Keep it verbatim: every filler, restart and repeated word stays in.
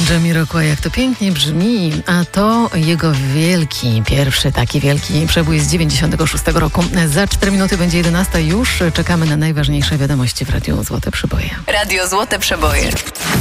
Jamiroquai, jak to pięknie brzmi, a to jego wielki, pierwszy taki wielki przebój z dziewięćdziesiątego szóstego roku. Za cztery minuty będzie jedenasta, już czekamy na najważniejsze wiadomości w Radiu Złote Przeboje. Radio Złote Przeboje.